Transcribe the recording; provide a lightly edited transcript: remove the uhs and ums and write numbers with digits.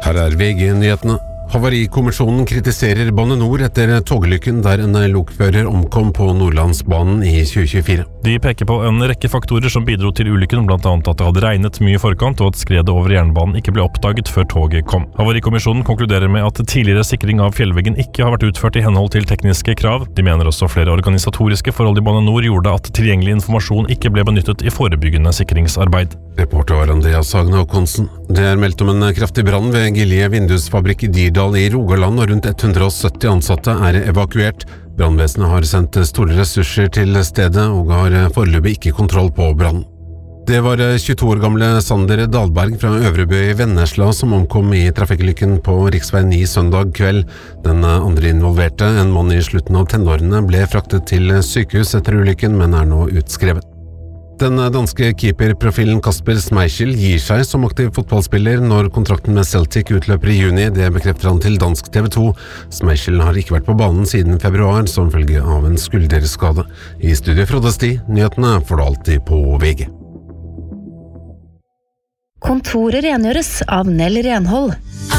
Her VG-nyhetene. Havarikommisjonen kritiserer Bane NOR etter togulykken der en lokfører omkom på Nordlandsbanen i 2024. De peker på en rekke faktorer som bidro til ulykken, blant annet at det hadde regnet mye i forkant og at skredet over jernbanen ikke ble oppdaget før toget kom. Havarikommisjonen konkluderer med at tidligere sikring av fjellveggen ikke har vært utført i henhold til tekniske krav. De mener også flere organisatoriske forhold i Bane NOR gjorde at tilgjengelig informasjon ikke ble benyttet i forebyggende sikringsarbeid. Reporter var Andreas Hagen Håkonsen. Det meldt om en kraftig brann ved Gilje vindusfabrikk i Dirdal i Rogaland, og rundt 170 ansatte evakuert. Brannvesenet har sendt store ressurser til stedet og har foreløpig ikke kontroll på brannen. Det var 22 år gamle Sander Dahlberg fra Øvrebø i Vennesla som omkom i trafikkulykken på riksvei 9 søndag kveld. Den andre involverte, en mann i slutten av tenårene, ble fraktet til sykehus etter ulykken, men nå utskrevet. Den danske keeperprofilen Kasper Schmeichel gir seg som aktiv fotballspiller når kontrakten med Celtic utløper i juni. Det bekrefter han til dansk TV 2. Schmeichel har ikke vært på banen siden februar som følge av en skulderskade. I studio Frode Sti, nyhetene får du alltid på VG. Kontoret rengjøres av Nell Renhold.